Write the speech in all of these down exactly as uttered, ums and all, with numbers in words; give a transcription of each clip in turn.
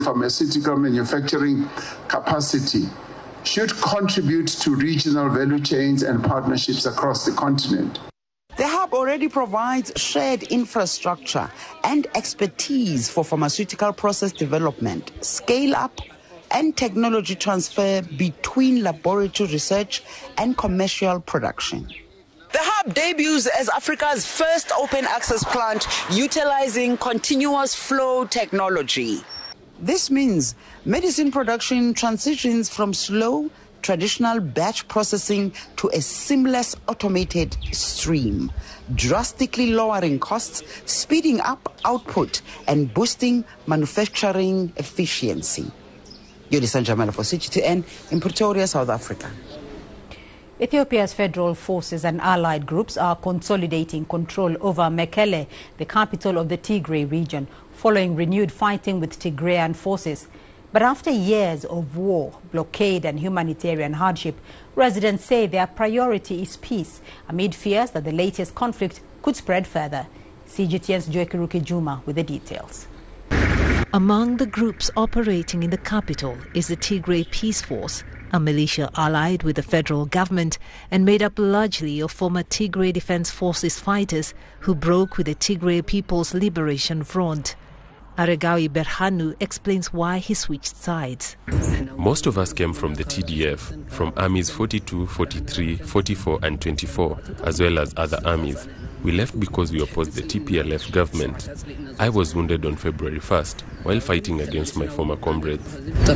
pharmaceutical manufacturing capacity should contribute to regional value chains and partnerships across the continent. The hub already provides shared infrastructure and expertise for pharmaceutical process development, scale-up, and technology transfer between laboratory research and commercial production. The hub debuts as Africa's first open access plant utilizing continuous flow technology. This means medicine production transitions from slow, traditional batch processing to a seamless automated stream, drastically lowering costs, speeding up output, and boosting manufacturing efficiency. Yodisa Njamela for C G T N in Pretoria, South Africa. Ethiopia's federal forces and allied groups are consolidating control over Mekelle, the capital of the Tigray region, following renewed fighting with Tigrayan forces. But after years of war, blockade and humanitarian hardship, residents say their priority is peace, amid fears that the latest conflict could spread further. C G T N's Joy Kiruki Juma with the details. Among the groups operating in the capital is the Tigray Peace Force, a militia allied with the federal government and made up largely of former Tigray Defense Forces fighters who broke with the Tigray People's Liberation Front. Aregawi Berhanu explains why he switched sides. Most of us came from the T D F, from armies forty-two, forty-three, forty-four and twenty-four, as well as other armies. We left because we opposed the T P L F government. I was wounded on February first while fighting against my former comrades.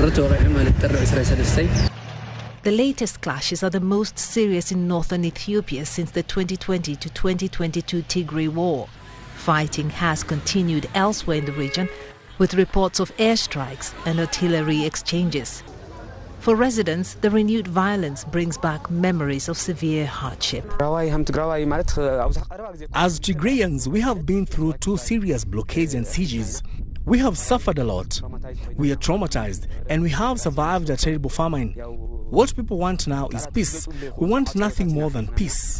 The latest clashes are the most serious in northern Ethiopia since the twenty twenty to twenty twenty-two Tigray War. Fighting has continued elsewhere in the region, with reports of airstrikes and artillery exchanges. For residents, the renewed violence brings back memories of severe hardship. As Tigrayans, we have been through two serious blockades and sieges. We have suffered a lot. We are traumatized, and we have survived a terrible famine. What people want now is peace. We want nothing more than peace.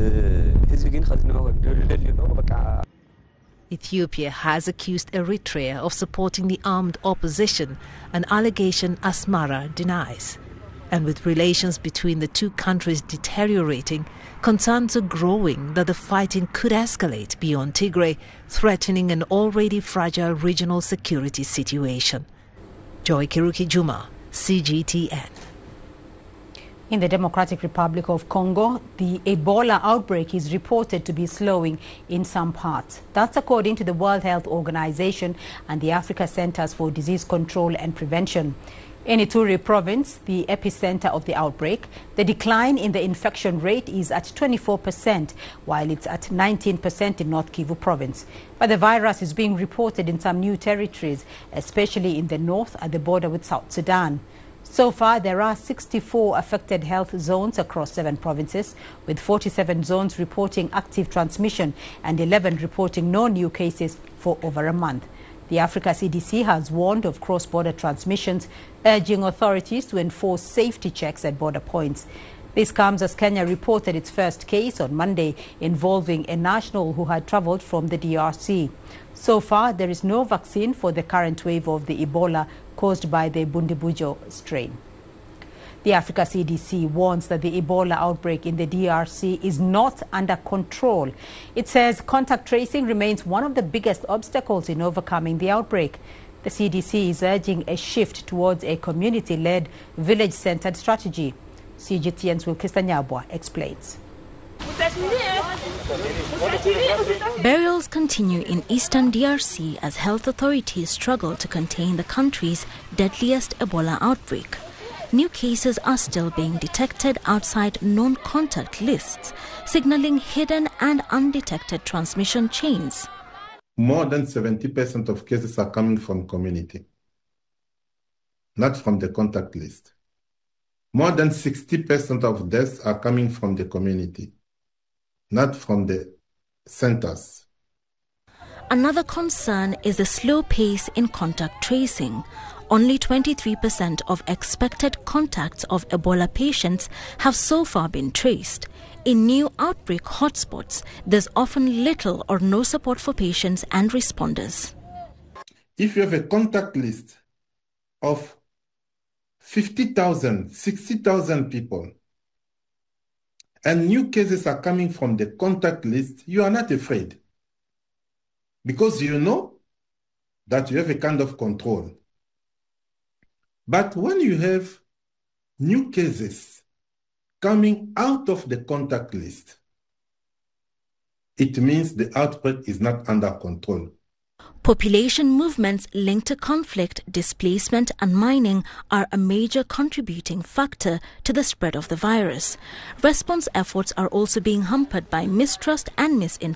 Ethiopia has accused Eritrea of supporting the armed opposition, an allegation Asmara denies. And with relations between the two countries deteriorating, concerns are growing that the fighting could escalate beyond Tigray, threatening an already fragile regional security situation. Joy Kiruki Juma, C G T N. In the Democratic Republic of Congo, the Ebola outbreak is reported to be slowing in some parts. That's according to the World Health Organization and the Africa Centers for Disease Control and Prevention. In Ituri province, the epicenter of the outbreak, the decline in the infection rate is at twenty-four percent, while it's at nineteen percent in North Kivu province. But the virus is being reported in some new territories, especially in the north at the border with South Sudan. So far, there are sixty-four affected health zones across seven provinces, with forty-seven zones reporting active transmission and eleven reporting no new cases for over a month. The Africa C D C has warned of cross-border transmissions, urging authorities to enforce safety checks at border points. This comes as Kenya reported its first case on Monday involving a national who had traveled from the D R C. So far, there is no vaccine for the current wave of the Ebola caused by the Bundibujo strain. The Africa C D C warns that the Ebola outbreak in the D R C is not under control. It says contact tracing remains one of the biggest obstacles in overcoming the outbreak. The C D C is urging a shift towards a community-led, village-centered strategy. C G T N's Wilkista Nyabwa explains. Burials continue in eastern D R C as health authorities struggle to contain the country's deadliest Ebola outbreak. New cases are still being detected outside non-contact lists, signaling hidden and undetected transmission chains. More than seventy percent of cases are coming from community, not from the contact list. More than sixty percent of deaths are coming from the community, not from the centers. Another concern is the slow pace in contact tracing. Only twenty-three percent of expected contacts of Ebola patients have so far been traced. In new outbreak hotspots, there's often little or no support for patients and responders. If you have a contact list of fifty thousand, sixty thousand people, and new cases are coming from the contact list, you are not afraid. Because you know that you have a kind of control. But when you have new cases coming out of the contact list, it means the outbreak is not under control. Population movements linked to conflict, displacement and mining are a major contributing factor to the spread of the virus. Response efforts are also being hampered by mistrust and misinformation.